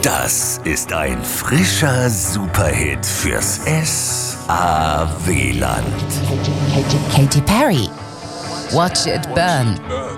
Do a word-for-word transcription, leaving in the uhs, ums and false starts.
Das ist ein frischer Superhit fürs S A W-Land. Katy Perry. Watch it burn.